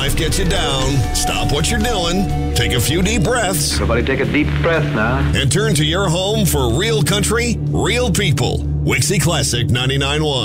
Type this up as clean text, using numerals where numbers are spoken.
life gets you down, stop what you're doing, take a few deep breaths. Everybody take a deep breath now. And turn to your home for real country, real people. Wixie Classic 99.1.